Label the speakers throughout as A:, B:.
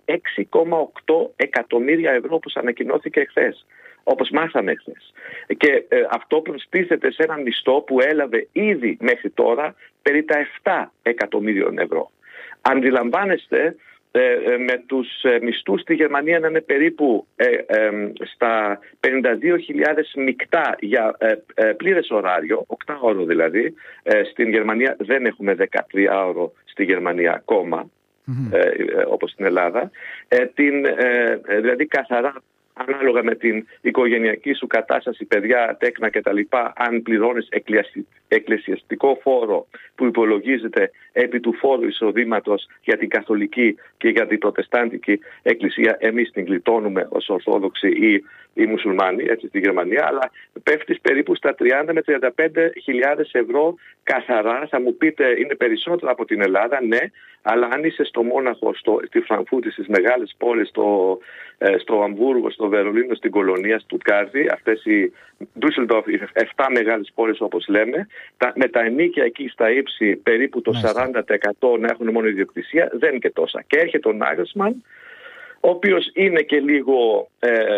A: 6,8 εκατομμύρια ευρώ, όπως ανακοινώθηκε εχθές, όπως μάθαμε εχθές. Και αυτό προσπίθεται σε έναν μισθό που έλαβε ήδη μέχρι τώρα περί τα 7 εκατομμύριων ευρώ. Αντιλαμβάνεστε με τους μισθούς στη Γερμανία να είναι περίπου στα 52.000 μεικτά για πλήρες ωράριο, 8ωρο δηλαδή. Στην Γερμανία δεν έχουμε 13ωρο στη Γερμανία ακόμα, όπως στην Ελλάδα. Δηλαδή καθαρά, ανάλογα με την οικογενειακή σου κατάσταση, παιδιά, τέκνα κτλ., αν πληρώνεις εκκλησιαστικό φόρο που υπολογίζεται επί του φόρου εισοδήματος για την καθολική και για την προτεστάντικη εκκλησία, εμείς την γλιτώνουμε ως Ορθόδοξοι ή οι μουσουλμάνοι, έτσι, στη Γερμανία, αλλά πέφτεις περίπου στα 30 με 35.000 ευρώ καθαρά. Θα μου πείτε, είναι περισσότερο από την Ελλάδα, ναι, αλλά αν είσαι στο Μόναχο, στη Φραγκφούρτη, στις μεγάλες πόλεις, στο Αμβούργο, στο Βερολίνο, στην Κολονία, Στουτγκάρδη, αυτές οι Ντούσελντορφ, οι 7 μεγάλες πόλεις όπως λέμε, με τα ενοίκια εκεί στα ύψη περίπου το 40% να έχουν μόνο ιδιοκτησία, δεν είναι και τόσα. Και έρχεται ο Νάγελσμαν, ο οποίος είναι και λίγο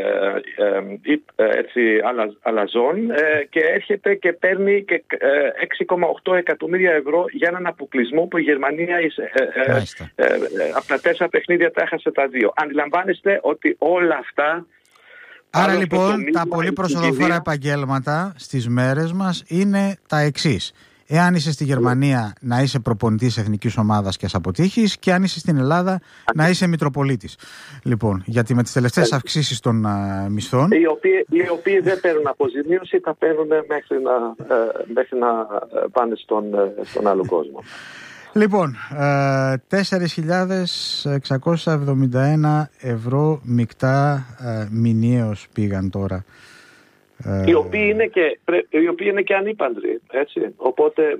A: αλαζόν, και έρχεται και παίρνει και 6,8 εκατομμύρια ευρώ για έναν αποκλεισμό που η Γερμανία από τα 4 παιχνίδια τα έχασε τα 2. Αντιλαμβάνεστε ότι όλα αυτά...
B: Άρα λοιπόν τα πολύ προσοδοφόρα επαγγέλματα στις μέρες μας είναι τα εξής. Εάν είσαι στη Γερμανία να είσαι προπονητής εθνικής ομάδας και ας αποτύχεις, και αν είσαι στην Ελλάδα να είσαι μητροπολίτης. Λοιπόν, γιατί με τις τελευταίες αυξήσεις των μισθών... Οι οποίοι δεν παίρνουν αποζημίωση, τα παίρνουν μέχρι να πάνε στον άλλο κόσμο. Λοιπόν, 4.671 ευρώ μεικτά μηνιαίως πήγαν τώρα. Οι οποίοι είναι και ανήπαντροι, έτσι. Οπότε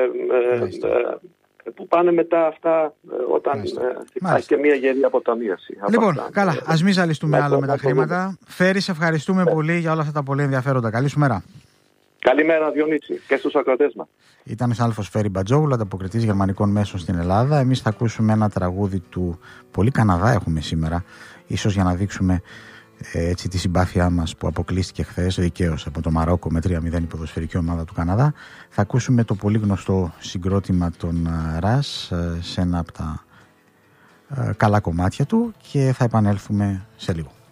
B: που πάνε μετά αυτά όταν υπάρχει και μια γερή αποταμίαση. Λοιπόν, καλά, ας μην ζαλιστούμε άλλο με τα χρήματα. Φέρη, σε ευχαριστούμε πολύ για όλα αυτά τα πολύ ενδιαφέροντα. Καλή σου μέρα.
A: Καλημέρα, Διονύση, και στους ακροατές μας.
B: Ήταν ο συνάδελφος Φέρη Μπατζόγλου, ανταποκριτής γερμανικών μέσων στην Ελλάδα. Εμείς θα ακούσουμε ένα τραγούδι του. Πολύ Καναδά έχουμε σήμερα, ίσως για να δείξουμε έτσι τη συμπάθειά μας που αποκλείστηκε χθες δικαίως από το Μαρόκο με 3-0 η ποδοσφαιρική ομάδα του Καναδά. Θα ακούσουμε το πολύ γνωστό συγκρότημα των Ρας σε ένα από τα καλά κομμάτια του και θα επανέλθουμε σε λίγο.